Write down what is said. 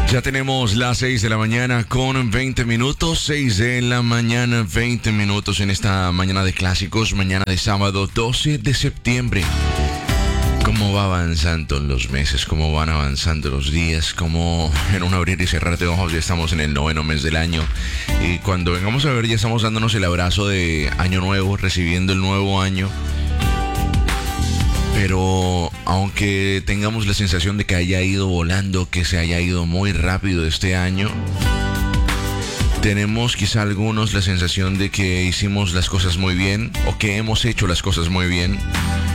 Ya tenemos las 6 de la mañana con 20 minutos, 6 de la mañana, 20 minutos en esta mañana de clásicos, mañana de sábado 12 de septiembre. ¿Cómo va avanzando los meses? ¿Cómo van avanzando los días? ¿Cómo en un abrir y cerrar de ojos ya estamos en el 9º mes del año? Y cuando vengamos a ver ya estamos dándonos el abrazo de año nuevo, recibiendo el nuevo año. Pero aunque tengamos la sensación de que haya ido volando, que se haya ido muy rápido este año, tenemos quizá algunos la sensación de que hicimos las cosas muy bien o que hemos hecho las cosas muy bien.